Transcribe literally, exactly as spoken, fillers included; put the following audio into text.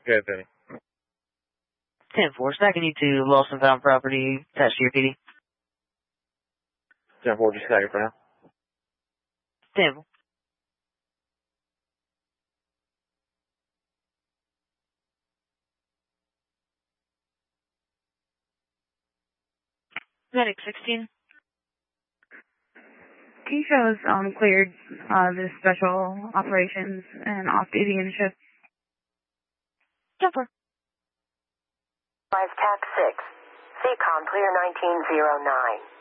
Okay, Penny. ten four, stacking you to lost and found property attached to your P D. ten four, just stack it for now. ten four. Medic sixteen. Can you show us um, cleared uh, the special operations and off-duty initiative? ten four. five T A C six. C COM clear nineteen oh nine.